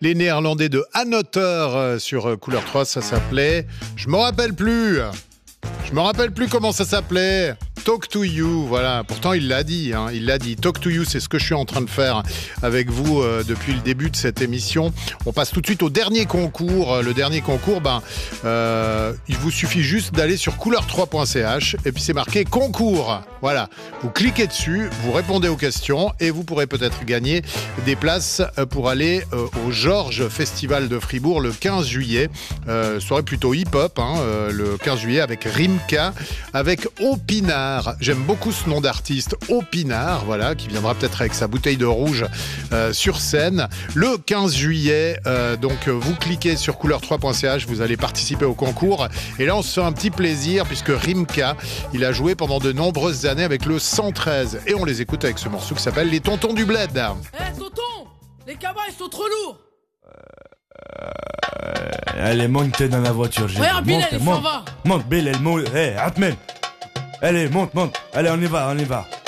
Les Néerlandais de Hanotter sur Couleur 3, ça s'appelait... Je me rappelle plus comment ça s'appelait. Talk to You, voilà. Pourtant, il l'a dit. Il l'a dit. Talk to You, c'est ce que je suis en train de faire avec vous depuis le début de cette émission. On passe tout de suite au dernier concours. Le dernier concours, il vous suffit juste d'aller sur couleur3.ch et puis c'est marqué concours. Voilà. Vous cliquez dessus, vous répondez aux questions et vous pourrez peut-être gagner des places pour aller au Georges Festival de Fribourg le 15 juillet. Soirée plutôt hip-hop, le 15 juillet avec Rimka, avec Opinard. J'aime beaucoup ce nom d'artiste, Opinard, voilà, qui viendra peut-être avec sa bouteille de rouge sur scène. Le 15 juillet, donc vous cliquez sur couleur3.ch, vous allez participer au concours. Et là, on se fait un petit plaisir puisque Rimka, il a joué pendant de nombreuses années avec le 113. Et on les écoute avec ce morceau qui s'appelle Les Tontons du Bled. Tonton, les cabas, ils sont trop lourds. Allez, monte dans la voiture. Regarde, Bill, il s'en va. Monte, Bill, elle monte. Atmen. Allez, monte. Allez, on y va.